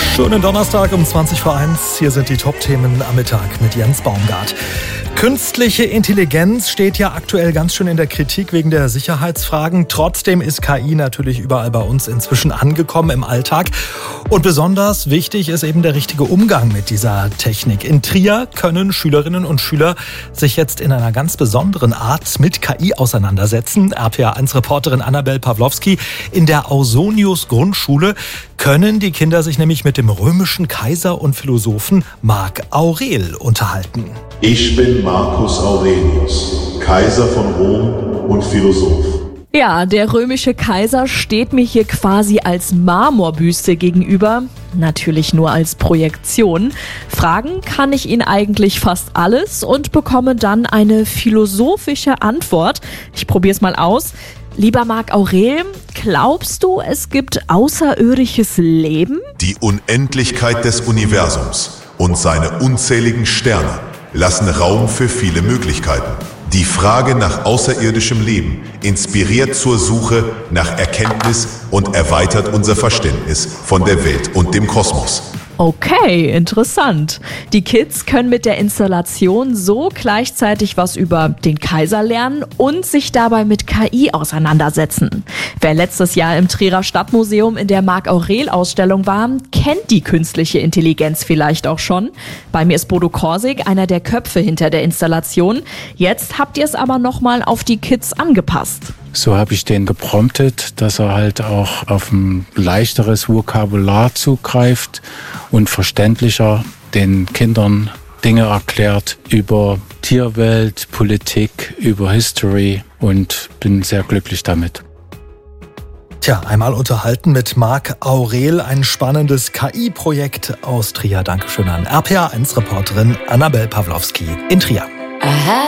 Schönen Donnerstag um 20:01. Hier sind die Top-Themen am Mittag mit Jens Baumgart. Künstliche Intelligenz steht ja aktuell ganz schön in der Kritik wegen der Sicherheitsfragen. Trotzdem ist KI natürlich überall bei uns inzwischen angekommen im Alltag. Und besonders wichtig ist eben der richtige Umgang mit dieser Technik. In Trier können Schülerinnen und Schüler sich jetzt in einer ganz besonderen Art mit KI auseinandersetzen. RPA1-Reporterin Annabel Pawlowski. In der Ausonius-Grundschule können die Kinder sich nämlich mit dem römischen Kaiser und Philosophen Marc Aurel unterhalten. Ich bin Marcus Aurelius, Kaiser von Rom und Philosoph. Ja, der römische Kaiser steht mir hier quasi als Marmorbüste gegenüber. Natürlich nur als Projektion. Fragen kann ich ihn eigentlich fast alles und bekomme dann eine philosophische Antwort. Ich probiere es mal aus. Lieber Marc Aurel, glaubst du, es gibt außerirdisches Leben? Die Unendlichkeit des Universums und seine unzähligen Sterne lassen Raum für viele Möglichkeiten. Die Frage nach außerirdischem Leben inspiriert zur Suche nach Erkenntnis und erweitert unser Verständnis von der Welt und dem Kosmos. Okay, interessant. Die Kids können mit der Installation so gleichzeitig was über den Kaiser lernen und sich dabei mit KI auseinandersetzen. Wer letztes Jahr im Trierer Stadtmuseum in der Marc-Aurel-Ausstellung war, kennt die künstliche Intelligenz vielleicht auch schon. Bei mir ist Bodo Korsig, einer der Köpfe hinter der Installation. Jetzt habt ihr es aber nochmal auf die Kids angepasst. So habe ich den gepromptet, dass er halt auch auf ein leichteres Vokabular zugreift und verständlicher den Kindern Dinge erklärt über Tierwelt, Politik, über History und bin sehr glücklich damit. Tja, einmal unterhalten mit Marc Aurel, ein spannendes KI-Projekt aus Trier. Dankeschön an RPA1-Reporterin Annabel Pawlowski in Trier.